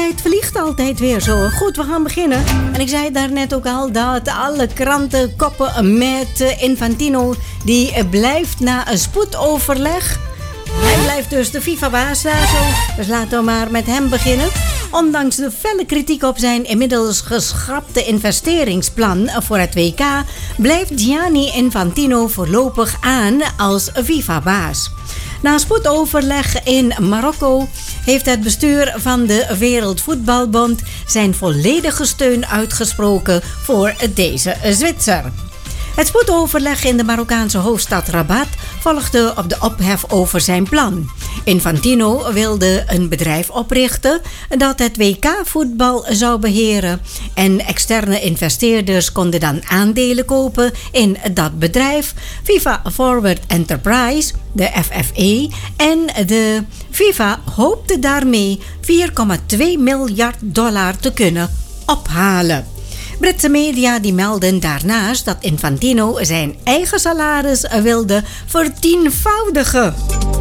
tijd vliegt altijd weer zo. Goed, we gaan beginnen. En ik zei daarnet ook al dat alle kranten koppen met Infantino. Die blijft na een spoedoverleg. Hij blijft dus de FIFA-baas daar zo. Dus laten we maar met hem beginnen. Ondanks de felle kritiek op zijn inmiddels geschrapte investeringsplan voor het WK... blijft Gianni Infantino voorlopig aan als FIFA-baas. Na spoedoverleg in Marokko heeft het bestuur van de Wereldvoetbalbond zijn volledige steun uitgesproken voor deze Zwitser. Het spoedoverleg in de Marokkaanse hoofdstad Rabat volgde op de ophef over zijn plan. Infantino wilde een bedrijf oprichten dat het WK-voetbal zou beheren. En externe investeerders konden dan aandelen kopen in dat bedrijf. FIFA Forward Enterprise, de FFE, en de FIFA hoopte daarmee $4,2 miljard te kunnen ophalen. Britse media die melden daarnaast dat Infantino zijn eigen salaris wilde vertienvoudigen.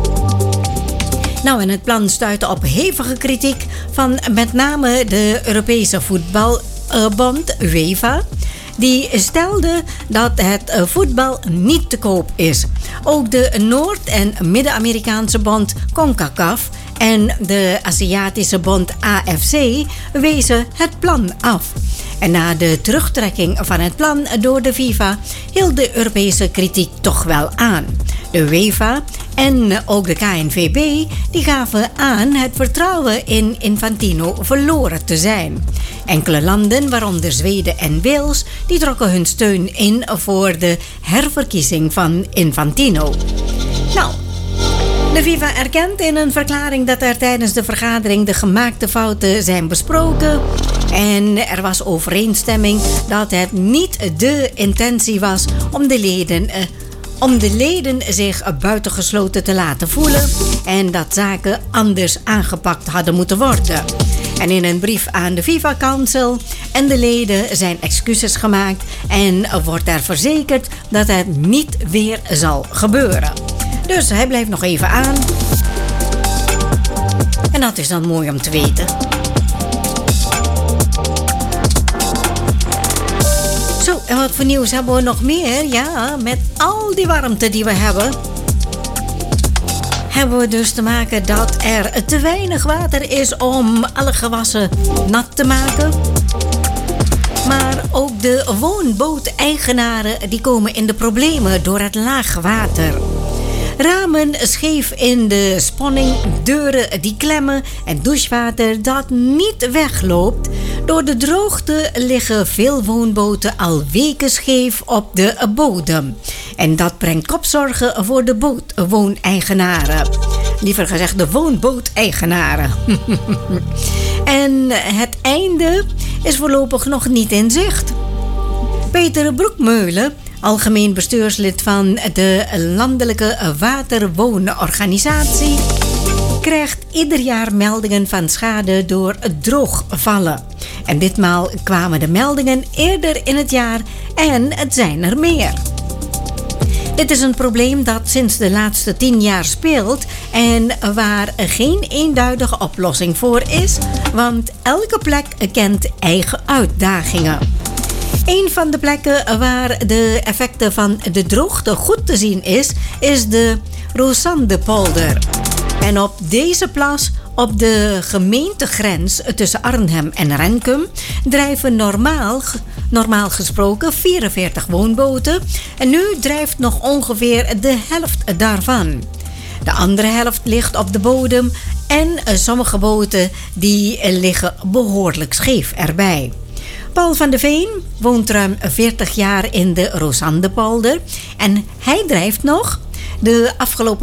Nou, en het plan stuitte op hevige kritiek van met name de Europese voetbalbond UEFA. Die stelde dat het voetbal niet te koop is. Ook de Noord- en Midden-Amerikaanse bond CONCACAF en de Aziatische bond AFC wezen het plan af. En na de terugtrekking van het plan door de FIFA hield de Europese kritiek toch wel aan. De UEFA en ook de KNVB die gaven aan het vertrouwen in Infantino verloren te zijn. Enkele landen, waaronder Zweden en Wales, die trokken hun steun in voor de herverkiezing van Infantino. Nou, de FIFA erkent in een verklaring dat er tijdens de vergadering de gemaakte fouten zijn besproken. En er was overeenstemming dat het niet de intentie was om de leden zich buitengesloten te laten voelen en dat zaken anders aangepakt hadden moeten worden. En in een brief aan de FIFA Council en de leden zijn excuses gemaakt en wordt er verzekerd dat het niet weer zal gebeuren. Dus hij blijft nog even aan. En dat is dan mooi om te weten. Zo, en wat voor nieuws hebben we nog meer? Ja, met al die warmte die we hebben we dus te maken dat er te weinig water is om alle gewassen nat te maken. Maar ook de woonbooteigenaren die komen in de problemen door het lage water. Ramen scheef in de sponning, deuren die klemmen en douchewater dat niet wegloopt. Door de droogte liggen veel woonboten al weken scheef op de bodem. En dat brengt kopzorgen voor de wooneigenaren. Liever gezegd de woonbooteigenaren. En het einde is voorlopig nog niet in zicht. Peter Broekmeulen, algemeen bestuurslid van de Landelijke Waterwoonorganisatie, krijgt ieder jaar meldingen van schade door droogvallen. En ditmaal kwamen de meldingen eerder in het jaar en het zijn er meer. Dit is een probleem dat sinds de laatste 10 jaar speelt en waar geen eenduidige oplossing voor is, want elke plek kent eigen uitdagingen. Een van de plekken waar de effecten van de droogte goed te zien is de Rosandepolder. En op deze plas, op de gemeentegrens tussen Arnhem en Renkum, drijven normaal gesproken 44 woonboten. En nu drijft nog ongeveer de helft daarvan. De andere helft ligt op de bodem en sommige boten die liggen behoorlijk scheef erbij. Paul van de Veen woont ruim 40 jaar in de Rosandepolder en hij drijft nog. De afgelopen